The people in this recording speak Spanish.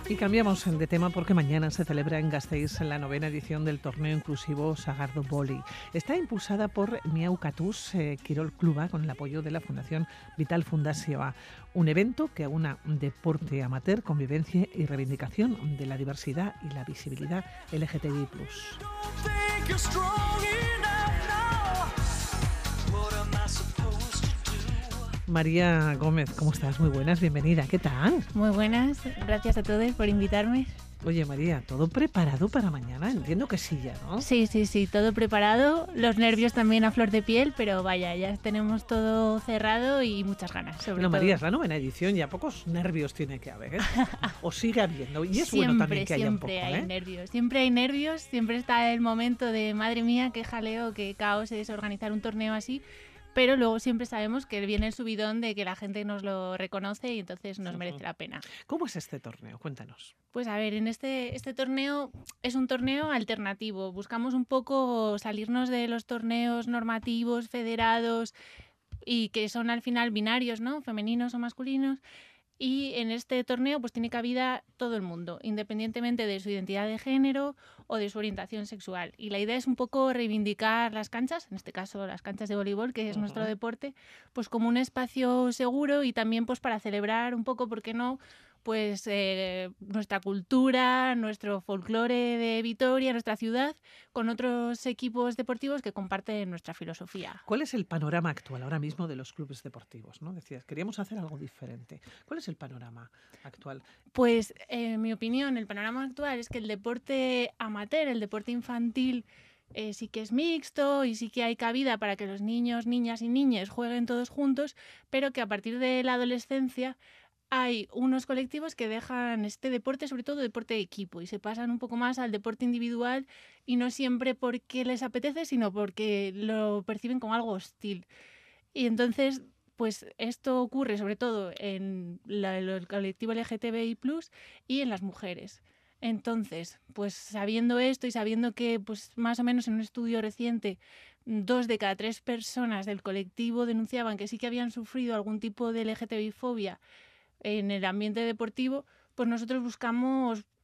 Y cambiamos de tema porque mañana se celebra en Gasteiz la 9ª edición del torneo inclusivo Sagardo Volley. Está impulsada por Miau Catús Kirol Kluba con el apoyo de la Fundación Vital Fundazioa. Un evento que aúna deporte amateur, convivencia y reivindicación de la diversidad y la visibilidad LGTBI+. María Gómez, ¿cómo estás? Muy buenas, bienvenida. ¿Qué tal? Muy buenas, gracias a todos por invitarme. Oye, María, ¿todo preparado para mañana? Entiendo que sí ya, ¿no? Sí, todo preparado. Los nervios también a flor de piel, pero vaya, ya tenemos todo cerrado y muchas ganas, sobre todo. María, es la 9ª edición, ya pocos nervios tiene que haber, ¿eh? O sigue habiendo, y es siempre, bueno también que haya un poco, siempre hay nervios, siempre está el momento de, madre mía, qué jaleo, qué caos es organizar un torneo así. Pero luego siempre sabemos que viene el subidón de que la gente nos lo reconoce y entonces nos merece la pena. ¿Cómo es este torneo? Cuéntanos. Pues a ver, en este torneo es un torneo alternativo. Buscamos un poco salirnos de los torneos normativos, federados y que son al final binarios, ¿no? Femeninos o masculinos. Y en este torneo pues tiene cabida todo el mundo, independientemente de su identidad de género o de su orientación sexual. Y la idea es un poco reivindicar las canchas, en este caso las canchas de voleibol, que es nuestro deporte, pues como un espacio seguro y también pues para celebrar un poco, ¿por qué no?, pues nuestra cultura, nuestro folclore de Vitoria, nuestra ciudad, con otros equipos deportivos que comparten nuestra filosofía. ¿Cuál es el panorama actual ahora mismo de los clubes deportivos, ¿no? Decías, queríamos hacer algo diferente. ¿Cuál es el panorama actual? Pues, en mi opinión, el panorama actual es que el deporte amateur, el deporte infantil, sí que es mixto y sí que hay cabida para que los niños, niñas y niñas jueguen todos juntos, pero que a partir de la adolescencia hay unos colectivos que dejan este deporte, sobre todo deporte de equipo, y se pasan un poco más al deporte individual y no siempre porque les apetece, sino porque lo perciben como algo hostil. Y entonces, pues esto ocurre sobre todo en el colectivo LGTBI+ y en las mujeres. Entonces, pues sabiendo esto y sabiendo que pues más o menos en un estudio reciente 2 de cada 3 personas del colectivo denunciaban que sí que habían sufrido algún tipo de LGTBI-fobia en el ambiente deportivo, pues nosotros buscamos